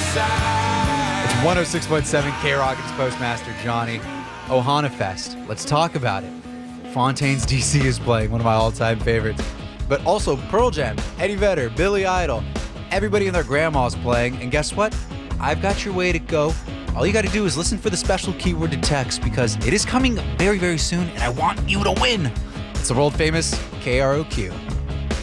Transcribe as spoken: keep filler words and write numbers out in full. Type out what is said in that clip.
It's one oh six point seven K-Rock. It's Postmaster Johnny. Ohana Fest. Let's talk about it. Fontaines D C is playing, one of my all-time favorites. But also Pearl Jam, Eddie Vedder, Billy Idol. Everybody and their grandma's playing. And guess what? I've got your way to go. All you got to do is listen for the special keyword to text because it is coming very, very soon, and I want you to win. It's the world-famous K R O Q.